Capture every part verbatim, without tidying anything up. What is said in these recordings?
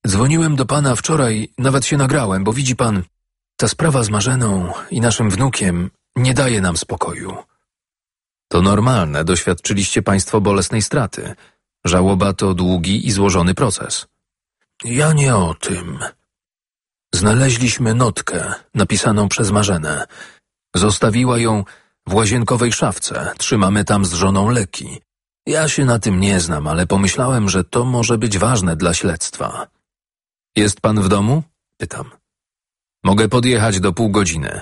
Dzwoniłem do pana wczoraj, nawet się nagrałem, bo widzi pan, ta sprawa z Marzeną i naszym wnukiem nie daje nam spokoju. To normalne, doświadczyliście państwo bolesnej straty. Żałoba to długi i złożony proces. Ja nie o tym. Znaleźliśmy notkę napisaną przez Marzenę. Zostawiła ją w łazienkowej szafce. Trzymamy tam z żoną leki. Ja się na tym nie znam, ale pomyślałem, że to może być ważne dla śledztwa. Jest pan w domu? Pytam. Mogę podjechać do pół godziny.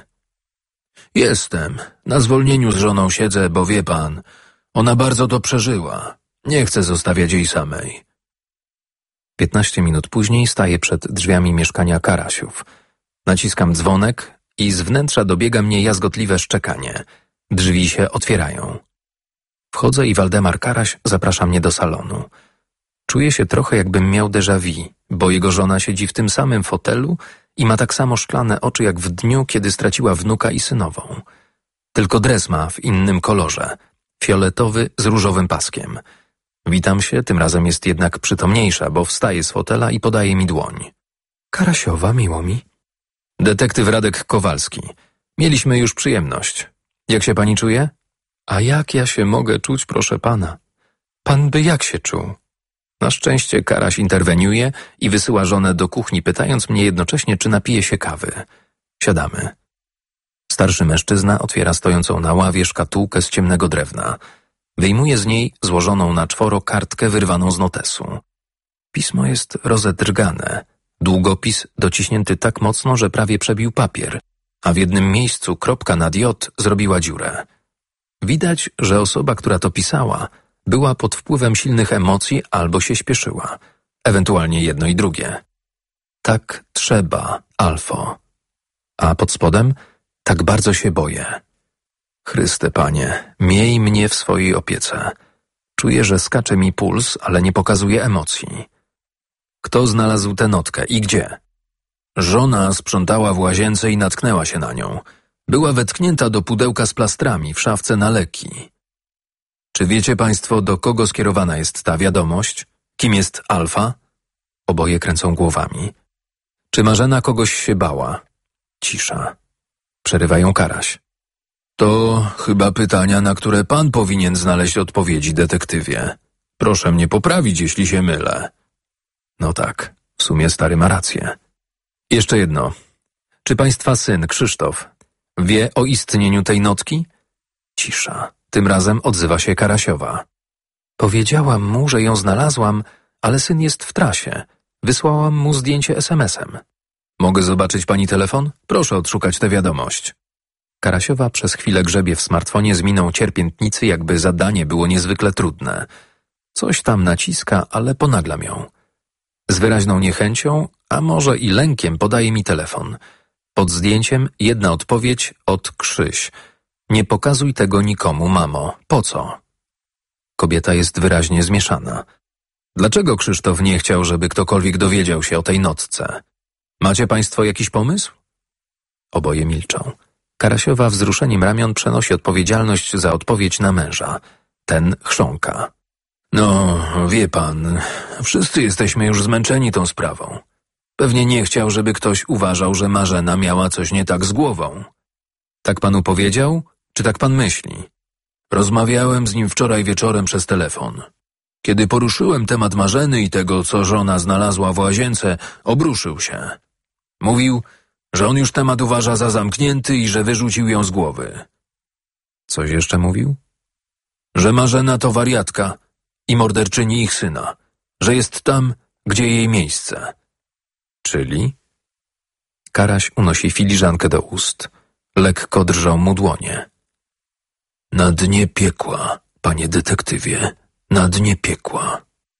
Jestem. Na zwolnieniu z żoną siedzę, bo wie pan, ona bardzo to przeżyła. Nie chcę zostawiać jej samej. Piętnaście minut później staję przed drzwiami mieszkania Karasiów. Naciskam dzwonek i z wnętrza dobiega mnie jazgotliwe szczekanie. Drzwi się otwierają. Wchodzę i Waldemar Karaś zaprasza mnie do salonu. Czuję się trochę, jakbym miał déjà vu, bo jego żona siedzi w tym samym fotelu i ma tak samo szklane oczy jak w dniu, kiedy straciła wnuka i synową. Tylko dres ma w innym kolorze, fioletowy z różowym paskiem. Witam się, tym razem jest jednak przytomniejsza, bo wstaje z fotela i podaje mi dłoń. Karasiowa, miło mi. Detektyw Radek Kowalski. Mieliśmy już przyjemność. Jak się pani czuje? A jak ja się mogę czuć, proszę pana? Pan by jak się czuł? Na szczęście Karaś interweniuje i wysyła żonę do kuchni, pytając mnie jednocześnie, czy napije się kawy. Siadamy. Starszy mężczyzna otwiera stojącą na ławie szkatułkę z ciemnego drewna. Wyjmuje z niej złożoną na czworo kartkę wyrwaną z notesu. Pismo jest rozedrgane. Długopis dociśnięty tak mocno, że prawie przebił papier, a w jednym miejscu kropka nad J zrobiła dziurę. Widać, że osoba, która to pisała, była pod wpływem silnych emocji albo się śpieszyła. Ewentualnie jedno i drugie. Tak trzeba, Alfo. A pod spodem? Tak bardzo się boję. Chryste Panie, miej mnie w swojej opiece. Czuję, że skacze mi puls, ale nie pokazuje emocji. Kto znalazł tę notkę i gdzie? Żona sprzątała w łazience i natknęła się na nią. Była wetknięta do pudełka z plastrami w szafce na leki. Czy wiecie państwo, do kogo skierowana jest ta wiadomość? Kim jest Alfa? Oboje kręcą głowami. Czy Marzena kogoś się bała? Cisza. Przerywa ją Karaś. To chyba pytania, na które pan powinien znaleźć odpowiedzi, detektywie. Proszę mnie poprawić, jeśli się mylę. No tak, w sumie stary ma rację. Jeszcze jedno. Czy państwa syn, Krzysztof, wie o istnieniu tej notki? Cisza. Tym razem odzywa się Karasiowa. Powiedziałam mu, że ją znalazłam, ale syn jest w trasie. Wysłałam mu zdjęcie es em esem. Mogę zobaczyć pani telefon? Proszę odszukać tę wiadomość. Karasiowa przez chwilę grzebie w smartfonie z miną cierpiętnicy, jakby zadanie było niezwykle trudne. Coś tam naciska, ale ponaglam ją. Z wyraźną niechęcią, a może i lękiem podaje mi telefon. Pod zdjęciem jedna odpowiedź od Krzyś. Nie pokazuj tego nikomu, mamo. Po co? Kobieta jest wyraźnie zmieszana. Dlaczego Krzysztof nie chciał, żeby ktokolwiek dowiedział się o tej notce? Macie państwo jakiś pomysł? Oboje milczą. Karasiowa wzruszeniem ramion przenosi odpowiedzialność za odpowiedź na męża. Ten chrząka. No, wie pan, wszyscy jesteśmy już zmęczeni tą sprawą. Pewnie nie chciał, żeby ktoś uważał, że Marzena miała coś nie tak z głową. Tak panu powiedział? Czy tak pan myśli? Rozmawiałem z nim wczoraj wieczorem przez telefon. Kiedy poruszyłem temat Marzeny i tego, co żona znalazła w łazience, obruszył się. Mówił, że on już temat uważa za zamknięty i że wyrzucił ją z głowy. Coś jeszcze mówił? Że Marzena to wariatka i morderczyni ich syna, że jest tam, gdzie jej miejsce. Czyli? Karaś unosi filiżankę do ust. Lekko drżą mu dłonie. Na dnie piekła, panie detektywie, na dnie piekła.